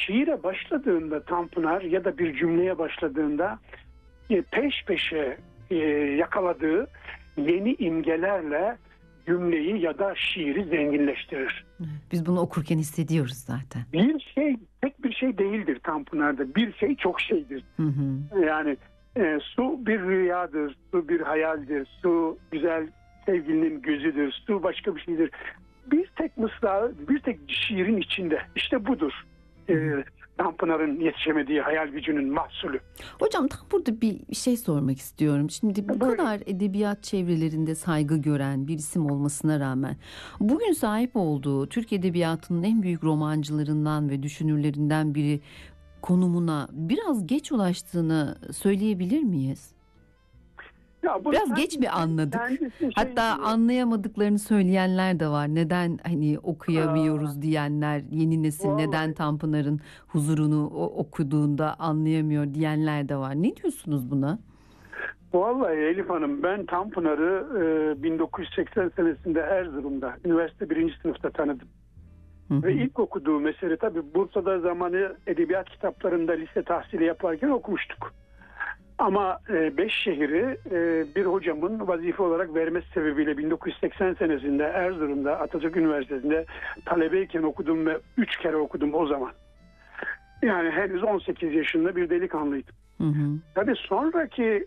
şiire başladığında Tanpınar ya da bir cümleye başladığında peş peşe yakaladığı yeni imgelerle cümleyi ya da şiiri zenginleştirir. Biz bunu okurken hissediyoruz zaten. Bir şey tek bir şey değildir Tanpınar'da. Bir şey çok şeydir. Hı hı. Yani su bir rüyadır, su bir hayaldir, su güzel sevgilinin gözüdür, su başka bir şeydir. Bir tek mısra, bir tek şiirin içinde. İşte budur. Tanpınar'ın yetişemediği hayal gücünün mahsulü. Hocam tam burada bir şey sormak istiyorum. Şimdi bu kadar edebiyat çevrelerinde saygı gören bir isim olmasına rağmen bugün sahip olduğu Türk Edebiyatı'nın en büyük romancılarından ve düşünürlerinden biri konumuna biraz geç ulaştığını söyleyebilir miyiz? Biraz geç mi anladık? Hatta anlayamadıklarını söyleyenler de var. Neden hani okuyamıyoruz diyenler, yeni nesil neden Tanpınar'ın huzurunu okuduğunda anlayamıyor diyenler de var. Ne diyorsunuz buna? Vallahi Elif Hanım, ben Tanpınar'ı 1980 senesinde Erzurum'da üniversite 1. sınıfta tanıdım. Ve ilk okuduğum eseri tabii Bursa'da zamanı edebiyat kitaplarında lise tahsili yaparken okumuştuk. Ama Beşşehir'i bir hocamın vazife olarak vermesi sebebiyle 1980 senesinde Erzurum'da Atatürk Üniversitesi'nde talebeyken okudum ve 3 kere okudum o zaman. Yani henüz 18 yaşında bir delikanlıydım. Hı hı. Tabii sonraki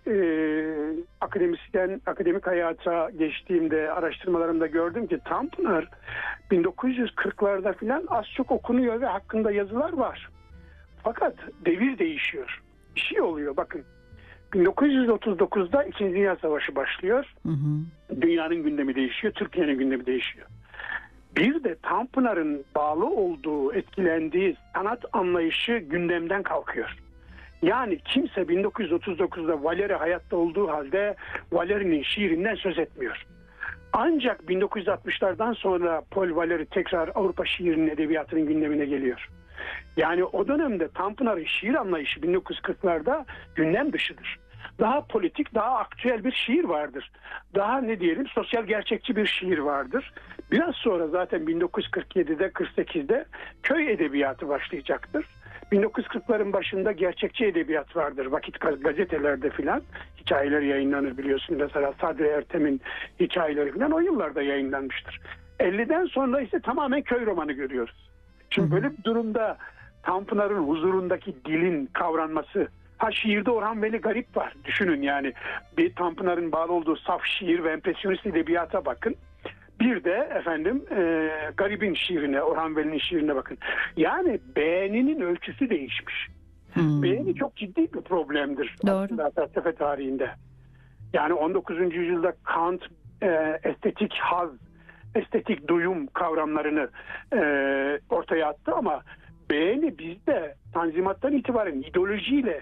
akademik hayata geçtiğimde araştırmalarımda gördüm ki Tanpınar 1940'larda falan az çok okunuyor ve hakkında yazılar var. Fakat devir değişiyor. Bir şey oluyor bakın. 1939'da 2. Dünya Savaşı başlıyor. Hı hı. Dünyanın gündemi değişiyor, Türkiye'nin gündemi değişiyor. Bir de Tanpınar'ın bağlı olduğu, etkilendiği sanat anlayışı gündemden kalkıyor. Yani kimse 1939'da Valéry hayatta olduğu halde Valéry'nin şiirinden söz etmiyor. Ancak 1960'lardan sonra Paul Valéry tekrar Avrupa şiirinin edebiyatının gündemine geliyor. Yani o dönemde Tanpınar'ın şiir anlayışı 1940'larda gündem dışıdır. Daha politik, daha aktüel bir şiir vardır. Daha ne diyelim sosyal gerçekçi bir şiir vardır. Biraz sonra zaten 1947'de 48'de köy edebiyatı başlayacaktır. 1940'ların başında gerçekçi edebiyat vardır. Vakit gazetelerde filan hikayeler yayınlanır biliyorsun. Mesela Sadri Ertem'in hikayeleri filan o yıllarda yayınlanmıştır. 50'den sonra ise tamamen köy romanı görüyoruz. Şimdi böyle bir durumda Tanpınar'ın huzurundaki dilin kavranması, şiirde Orhan Veli Garip var. Düşünün yani bir Tanpınar'ın bağlı olduğu saf şiir ve empresyonist edebiyata bakın. Bir de Garip'in şiirine, Orhan Veli'nin şiirine bakın. Yani beğeninin ölçüsü değişmiş. Beğeni çok ciddi bir problemdir aslında felsefe tarihinde. Yani 19. yüzyılda Kant estetik haz, estetik duyum kavramlarını ortaya attı ama beğeni bizde Tanzimat'tan itibaren ideolojiyle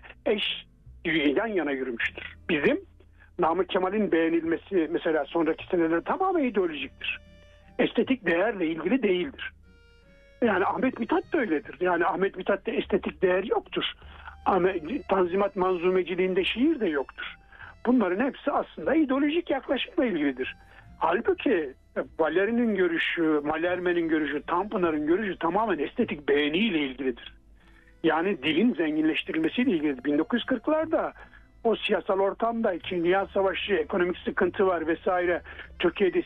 yan yana yürümüştür. Bizim Namık Kemal'in beğenilmesi mesela sonraki senelerde tamamen ideolojiktir. Estetik değerle ilgili değildir. Yani Ahmet Mithat da öyledir. Yani Ahmet Mithat'ta estetik değer yoktur. Ama Tanzimat manzumeciliğinde şiir de yoktur. Bunların hepsi aslında ideolojik yaklaşımla ilgilidir. Halbuki Valeri'nin görüşü, Mallarmé'nin görüşü, Tanpınar'ın görüşü tamamen estetik beğeniyle ilgilidir. Yani dilin zenginleştirilmesiyle ilgilidir. 1940'larda o siyasal ortamda 2. Dünya Savaşı, ekonomik sıkıntı var vesaire. Türkiye'de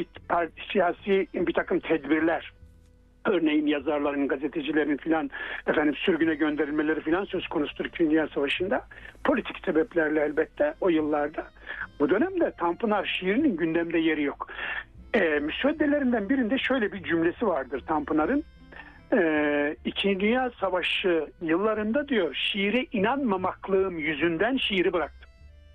siyasi bir takım tedbirler, örneğin yazarların, gazetecilerin filan sürgüne gönderilmeleri filan söz konusudur 2. Dünya Savaşı'nda. Politik sebeplerle elbette o yıllarda. Bu dönemde Tanpınar şiirinin gündemde yeri yok. Müsveddelerinden birinde şöyle bir cümlesi vardır Tanpınar'ın. 2. Dünya Savaşı yıllarında diyor şiire inanmamaklığım yüzünden şiiri bıraktım.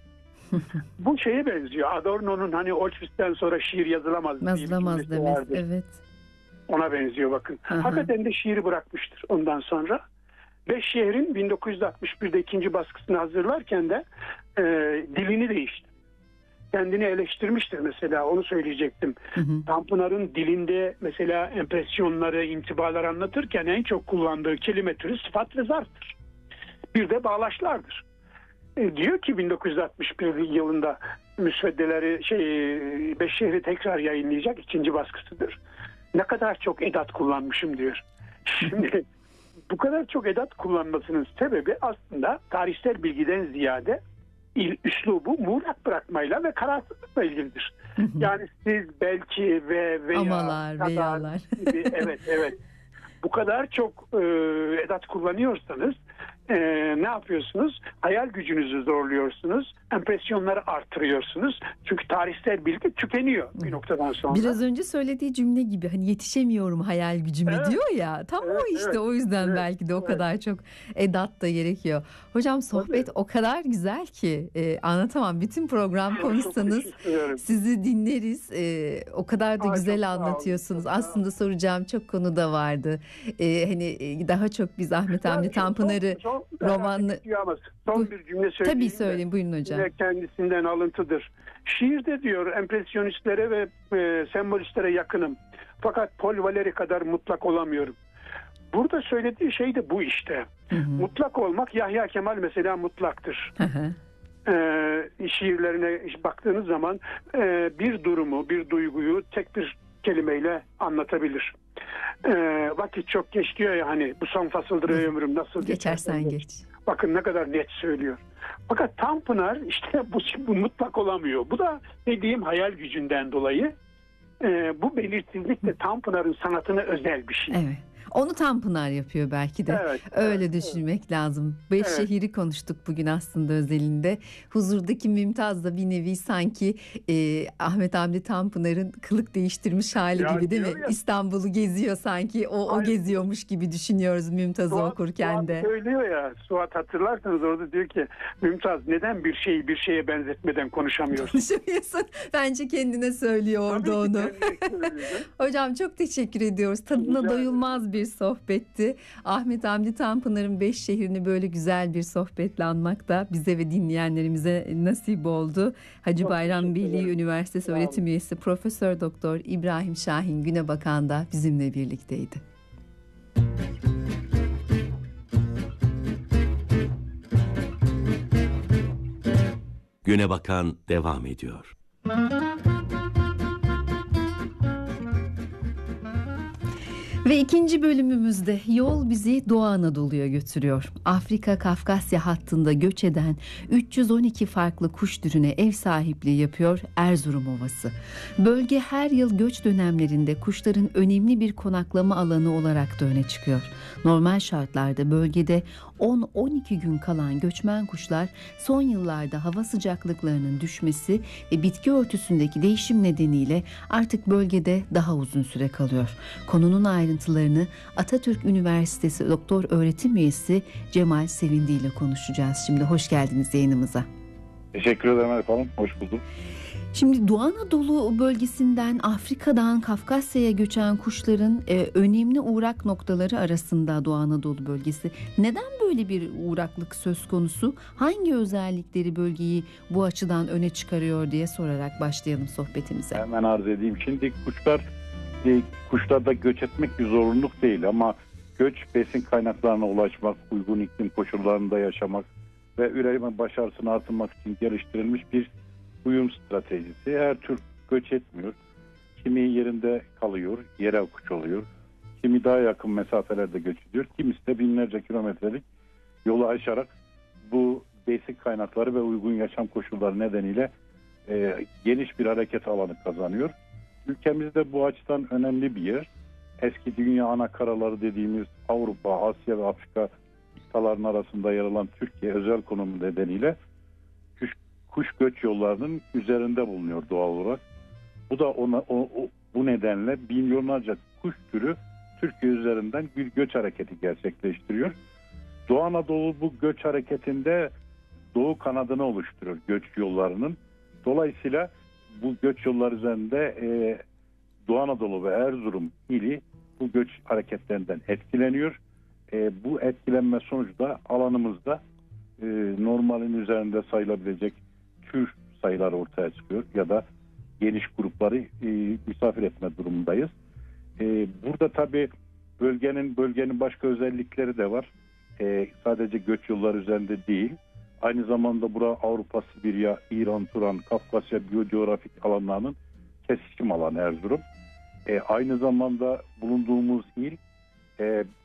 Bu şeye benziyor. Adorno'nun hani Auschwitz'ten sonra şiir yazılamaz demez. Evet. Ona benziyor bakın. Hakikaten de şiiri bırakmıştır ondan sonra. Beşşehir'in 1961'de 2. baskısını hazırlarken de dilini değişti. Kendini eleştirmiştir mesela, onu söyleyecektim. Tanpınar'ın dilinde mesela empresyonları, intibaları anlatırken en çok kullandığı kelime türü sıfat ve zarftır. Bir de bağlaçlardır. Diyor ki 1961 yılında müsveddeleri Beşşehir'i tekrar yayınlayacak, 2. baskısıdır. Ne kadar çok edat kullanmışım diyor. Şimdi bu kadar çok edat kullanmasının sebebi aslında tarihsel bilgiden ziyade üslubu muğlak bırakmayla ve kararsızlıkla ilgilidir. Yani siz belki veya Amalar, kadar veyalar. gibi, evet. Bu kadar çok edat kullanıyorsanız ne yapıyorsunuz? Hayal gücünüzü zorluyorsunuz. Empresyonları artırıyorsunuz. Çünkü tarihsel bilgi tükeniyor bir noktadan sonra. Biraz önce söylediği cümle gibi hani yetişemiyorum hayal gücüme diyor ya. Tam o işte o yüzden belki de o kadar çok edat da gerekiyor. Hocam sohbet o kadar güzel ki anlatamam. Bütün program konuşsanız sizi dinleriz. O kadar da güzel anlatıyorsunuz. Aslında soracağım çok konu da vardı. Hani daha çok biz Ahmet Hamdi Tanpınar'ı romanlı... Son bir cümle söyleyeyim. Tabii söyleyin, buyurun hocam. Kendisinden alıntıdır. Şiirde diyor empresyonistlere ve sembolistlere yakınım. Fakat Paul Valéry kadar mutlak olamıyorum. Burada söylediği şey de bu işte. Mutlak olmak, Yahya Kemal mesela mutlaktır. Şiirlerine baktığınız zaman bir durumu, bir duyguyu tek bir kelimeyle anlatabilir. Vakit çok geç diyor ya, hani bu son fasıldır ömrüm nasıl geçersen geç. Bakın ne kadar net söylüyor. Fakat Tanpınar işte bu mutlak olamıyor. Bu da dediğim hayal gücünden dolayı bu belirsizlik de Tanpınar'ın sanatına özel bir şey. Evet. Onu Tanpınar yapıyor belki de. Öyle düşünmek lazım. Beş şehri konuştuk bugün aslında özelinde. Huzurdaki Mümtaz da bir nevi sanki Ahmet Hamdi Tanpınar'ın kılık değiştirmiş hali gibi değil mi? Ya. İstanbul'u geziyor sanki. O geziyormuş gibi düşünüyoruz Mümtaz'ı okurken de. Suat söylüyor ya. Suat, hatırlarsanız orada diyor ki Mümtaz neden bir şeyi bir şeye benzetmeden konuşamıyorsun? Bence kendine söylüyor orada onu. Hocam çok teşekkür ediyoruz. Tadına doyulmaz bir sohbetti. Ahmet Hamdi Tanpınar'ın 5 şehrini böyle güzel bir sohbetle anmak da bize ve dinleyenlerimize nasip oldu. Hacı Bayram Veli Üniversitesi öğretim üyesi Profesör Doktor İbrahim Şahin Günebakan da bizimle birlikteydi. Günebakan devam ediyor. Ve ikinci bölümümüzde yol bizi Doğu Anadolu'ya götürüyor. Afrika-Kafkasya hattında göç eden 312 farklı kuş türüne ev sahipliği yapıyor Erzurum Ovası. Bölge her yıl göç dönemlerinde kuşların önemli bir konaklama alanı olarak da öne çıkıyor. Normal şartlarda bölgede 10-12 gün kalan göçmen kuşlar son yıllarda hava sıcaklıklarının düşmesi ve bitki örtüsündeki değişim nedeniyle artık bölgede daha uzun süre kalıyor. Konunun ayrıntılarını Atatürk Üniversitesi Doktor Öğretim Üyesi Cemal Sevindi ile konuşacağız. Şimdi hoş geldiniz yayınımıza. Teşekkür ederim efendim. Hoş bulduk. Şimdi Doğu Anadolu bölgesinden Afrika'dan Kafkasya'ya göçen kuşların önemli uğrak noktaları arasında Doğu Anadolu bölgesi. Neden böyle bir uğraklık söz konusu? Hangi özellikleri bölgeyi bu açıdan öne çıkarıyor diye sorarak başlayalım sohbetimize. Hemen arz edeyim. Şimdi kuşlarda göç etmek bir zorunluluk değil ama göç besin kaynaklarına ulaşmak, uygun iklim koşullarında yaşamak ve üreme başarısını artırmak için geliştirilmiş bir uyum stratejisi. Her tür göç etmiyor. Kimi yerinde kalıyor, yerel kuş oluyor. Kimi daha yakın mesafelerde göç ediyor. Kimisi de binlerce kilometrelik yolu aşarak bu besin kaynakları ve uygun yaşam koşulları nedeniyle geniş bir hareket alanı kazanıyor. Ülkemizde bu açıdan önemli bir yer. Eski dünya ana karaları dediğimiz Avrupa, Asya ve Afrika kıtalarının arasında yer alan Türkiye özel konumu nedeniyle kuş göç yollarının üzerinde bulunuyor doğal olarak. Bu da bu nedenle milyonlarca kuş türü Türkiye üzerinden bir göç hareketi gerçekleştiriyor. Doğu Anadolu bu göç hareketinde doğu kanadını oluşturuyor göç yollarının. Dolayısıyla bu göç yolları üzerinde Doğu Anadolu ve Erzurum ili bu göç hareketlerinden etkileniyor. Bu etkilenme sonucu da alanımızda normalin üzerinde sayılabilecek tür sayıları ortaya çıkıyor ya da geniş grupları misafir etme durumundayız. Burada tabii bölgenin başka özellikleri de var. Sadece göç yolları üzerinde değil. Aynı zamanda bura Avrupa, Sibirya, İran, Turan, Kafkasya biyocoğrafik alanlarının kesişim alanı Erzurum. Aynı zamanda bulunduğumuz il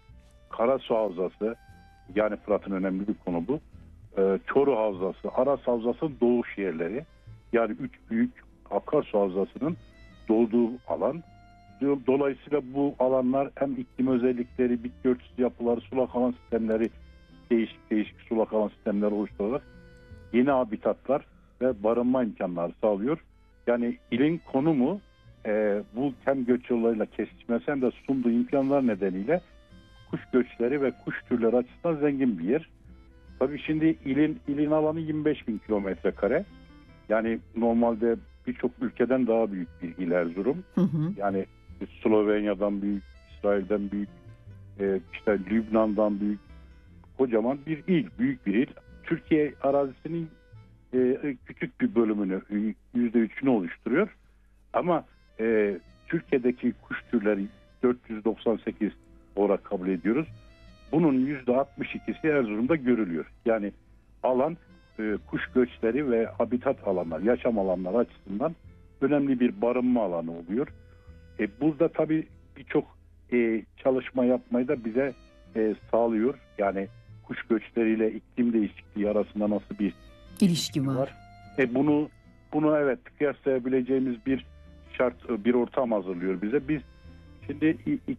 Karasu Havzası, yani Fırat'ın önemli bir konu bu. Çoruh Havzası, Aras Havzası'nın doğuş yerleri. Yani 3 büyük akarsu havzasının doğduğu alan. Dolayısıyla bu alanlar hem iklim özellikleri, bitki örtüsü yapıları, sulak alan sistemleri, değişik sulak alan sistemleri oluşturarak yeni habitatlar ve barınma imkanları sağlıyor. Yani ilin konumu bu hem göç yollarıyla kesişmesi hem de sunduğu imkanlar nedeniyle kuş göçleri ve kuş türleri açısından zengin bir yer. Tabii şimdi ilin alanı 25.000 kilometre kare. Yani normalde birçok ülkeden daha büyük bir il Erzurum. Hı hı. Yani Slovenya'dan büyük, İsrail'den büyük, işte Lübnan'dan büyük, kocaman bir il, büyük bir il. Türkiye arazisinin küçük bir bölümünü, %3'ünü oluşturuyor. Ama Türkiye'deki kuş türleri 498 olarak kabul ediyoruz. Bunun %62'si Erzurum'da görülüyor. Yani alan kuş göçleri ve habitat alanlar, yaşam alanları açısından önemli bir barınma alanı oluyor. Burada tabii birçok çalışma yapmayı da bize sağlıyor. Yani kuş göçleriyle iklim değişikliği arasında nasıl bir İlişki var. Bunu evet kıyaslayabileceğimiz bir şart, bir ortam hazırlıyor bize. Biz şimdi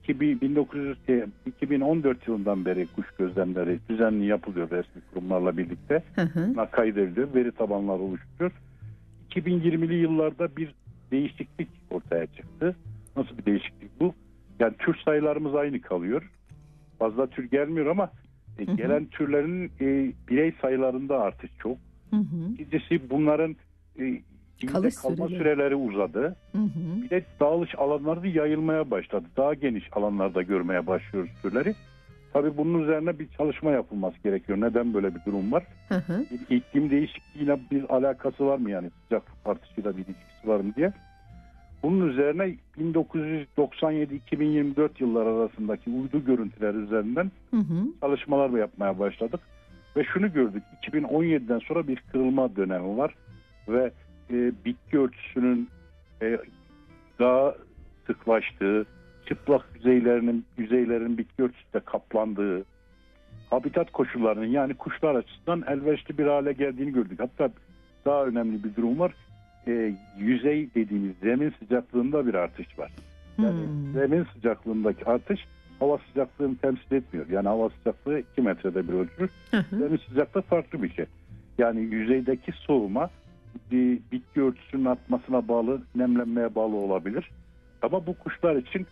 2014 yılından beri kuş gözlemleri düzenli yapılıyor resmi kurumlarla birlikte. Kaydediliyor, veri tabanları oluşturuyor. 2020'li yıllarda bir değişiklik ortaya çıktı. Nasıl bir değişiklik bu? Yani tür sayılarımız aynı kalıyor. Fazla tür gelmiyor ama gelen türlerin birey sayılarında artış çok. İkincisi bunların kalma süreleri uzadı. Bir de dağılış alanları da yayılmaya başladı. Daha geniş alanlarda görmeye başlıyoruz türleri. Tabii bunun üzerine bir çalışma yapılması gerekiyor. Neden böyle bir durum var? İklim değişikliğiyle bir alakası var mı, yani sıcaklık artışıyla bir ilişkisi var mı diye. Bunun üzerine 1997-2024 yılları arasındaki uydu görüntüler üzerinden çalışmalar yapmaya başladık. Ve şunu gördük, 2017'den sonra bir kırılma dönemi var ve bitki örtüsünün daha sıklaştığı, çıplak yüzeylerin bitki örtüsüyle kaplandığı, habitat koşullarının yani kuşlar açısından elverişli bir hale geldiğini gördük. Hatta daha önemli bir durum var. Yüzey dediğimiz zemin sıcaklığında bir artış var. Yani zemin sıcaklığındaki artış hava sıcaklığını temsil etmiyor. Yani hava sıcaklığı 2 metrede bir ölçülür. Zemin sıcaklığı farklı bir şey. Yani yüzeydeki soğuma bitki örtüsünün artmasına bağlı, nemlenmeye bağlı olabilir. Ama bu kuşlar için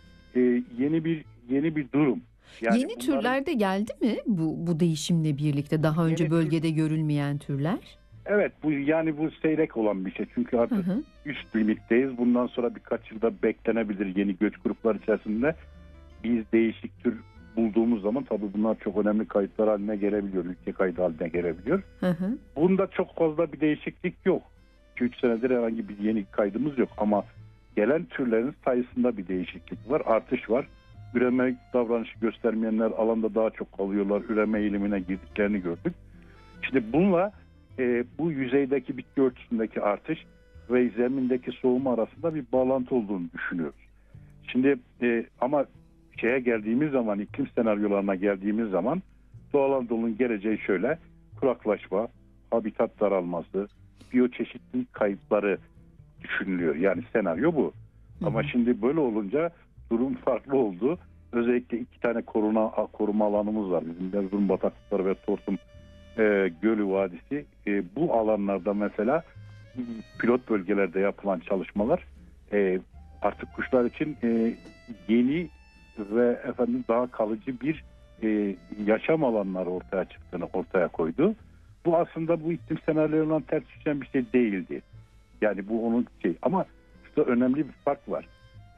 yeni bir durum. Yani yeni türler de geldi mi bu değişimle birlikte, daha önce bölgede görülmeyen türler? Evet, bu seyrek olan bir şey. Çünkü artık üst limitteyiz. Bundan sonra birkaç yılda beklenebilir yeni göç grupları içerisinde. Biz değişik tür bulduğumuz zaman tabii bunlar çok önemli kayıtlar haline gelebiliyor. Ülke kaydı haline gelebiliyor. Bunda çok fazla bir değişiklik yok. 2-3 senedir herhangi bir yeni kaydımız yok. Ama gelen türlerin sayısında bir değişiklik var. Artış var. Üreme davranışı göstermeyenler alanda daha çok kalıyorlar. Üreme eğilimine girdiklerini gördük. İşte bununla bu yüzeydeki bitki örtüsündeki artış ve zemindeki soğuma arasında bir bağlantı olduğunu düşünüyoruz. Şimdi ama geldiğimiz zaman, iklim senaryolarına geldiğimiz zaman Doğu Anadolu'nun geleceği şöyle: kuraklaşma, habitat daralması, biyoçeşitlilik kayıpları düşünülüyor. Yani senaryo bu. Ama şimdi böyle olunca durum farklı oldu. Özellikle 2 tane koruma alanımız var. Bizim Erzurum bataklıkları ve Tortum Gölü Vadisi. Bu alanlarda mesela pilot bölgelerde yapılan çalışmalar artık kuşlar için yeni ve daha kalıcı bir yaşam alanları ortaya koydu. Bu aslında bu iklim senaryolarından ters düşen bir şey değildi. Yani bu onun ama işte önemli bir fark var.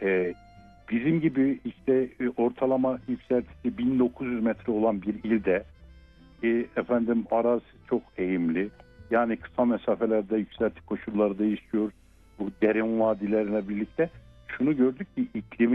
Bizim gibi ortalama yükseltisi 1900 metre olan bir ilde arazisi çok eğimli. Yani kısa mesafelerde yükselti koşulları değişiyor. Bu derin vadilerle birlikte şunu gördük ki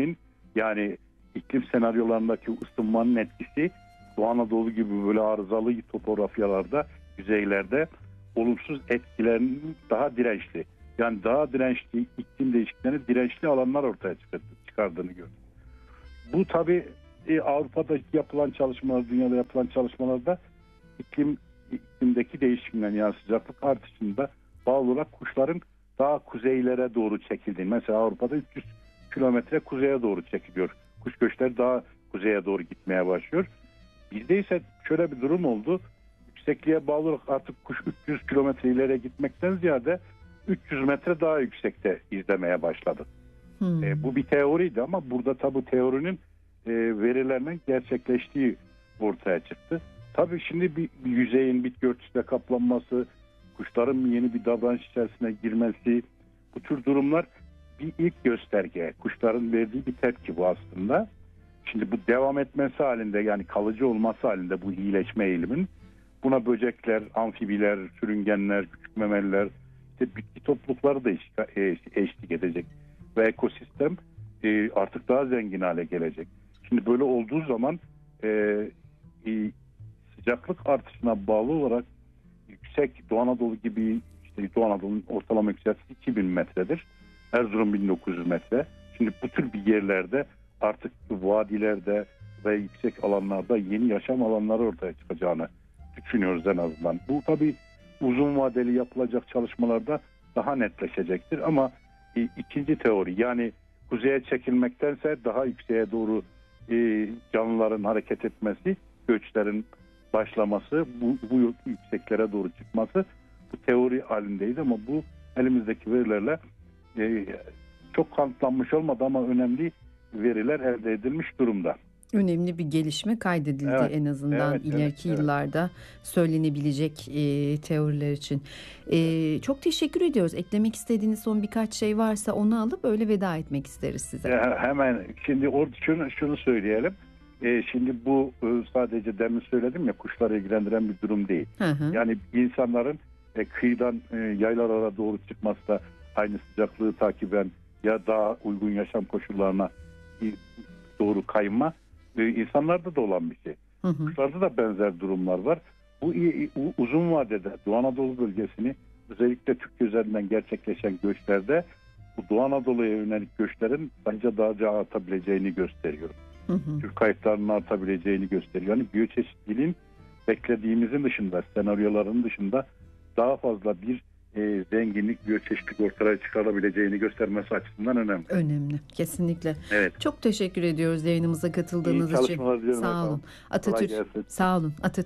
iklim senaryolarındaki ısınmanın etkisi Doğu Anadolu gibi böyle arızalı topografyalarda, yüzeylerde olumsuz etkilerinin daha dirençli. Yani daha dirençli iklim değişikliklerine dirençli alanlar ortaya çıkardığını gördük. Bu tabii Avrupa'da yapılan çalışmalar, dünyada yapılan çalışmalarda iklimdeki değişimden, yani sıcaklık artışında bağlı olarak kuşların daha kuzeylere doğru çekildiğini. Mesela Avrupa'da 300 kilometre kuzeye doğru çekiliyor. Kuş göçleri daha kuzeye doğru gitmeye başlıyor. Bizde ise şöyle bir durum oldu. Yüksekliğe bağlı olarak artık kuş 300 kilometre ileri gitmekten ziyade 300 metre daha yüksekte izlemeye başladı. Bu bir teoriydi ama burada tabii teorinin verilerinin gerçekleştiği ortaya çıktı. Tabii şimdi bir yüzeyin bitki örtüsüyle kaplanması, kuşların yeni bir davranış içerisine girmesi, bu tür durumlar bir ilk gösterge. Kuşların verdiği bir tepki bu aslında. Şimdi bu devam etmesi halinde, yani kalıcı olması halinde bu iyileşme eğilimin, buna böcekler, amfibiler, sürüngenler, küçük memeliler, işte bitki toplulukları da eşlik edecek. Ve ekosistem artık daha zengin hale gelecek. Şimdi böyle olduğu zaman sıcaklık artışına bağlı olarak yüksek, Doğu Anadolu gibi, işte Doğu Anadolu'nun ortalama yükseltisi 2000 metredir. Erzurum 1900 metre. Şimdi bu tür bir yerlerde artık vadilerde ve yüksek alanlarda yeni yaşam alanları ortaya çıkacağını düşünüyoruz en azından. Bu tabii uzun vadeli yapılacak çalışmalarda daha netleşecektir ama ikinci teori, yani kuzeye çekilmektense daha yükseğe doğru canlıların hareket etmesi, göçlerin başlaması, bu yükseklere doğru çıkması bu teori halindeydi ama bu elimizdeki verilerle çok kanıtlanmış olmadı ama önemli veriler elde edilmiş durumda. Önemli bir gelişme kaydedildi, Evet, en azından evet, ileriki evet. yıllarda söylenebilecek teoriler için. Çok teşekkür ediyoruz. Eklemek istediğiniz son birkaç şey varsa onu alıp öyle veda etmek isteriz size. Hemen şimdi şunu söyleyelim. Şimdi bu sadece demin söyledim ya, kuşları ilgilendiren bir durum değil. Hı hı. Yani insanların kıyıdan yaylalara doğru çıkması da aynı sıcaklığı takiben ya daha uygun yaşam koşullarına doğru kayma insanlarda da olan bir şey. Hı hı. Kuşlarda da benzer durumlar var. Bu uzun vadede Doğu Anadolu bölgesini, özellikle Türkiye üzerinden gerçekleşen göçlerde bu Doğu Anadolu'ya yönelik göçlerin bence daha artabileceğini gösteriyor. Hı hı. Türk kayıtlarının artabileceğini gösteriyor. Yani biyoçeşitliliğin beklediğimizin dışında, senaryoların dışında daha fazla bir zenginlik, biyoçeşitlik ortaya çıkarabileceğini göstermesi açısından önemli. Önemli, kesinlikle. Evet. Çok teşekkür ediyoruz yayınımıza katıldığınız için. Çalışmalar diliyorum. Sağ olun. Atatürk. Kolay gelsin. Sağ olun. Atatürk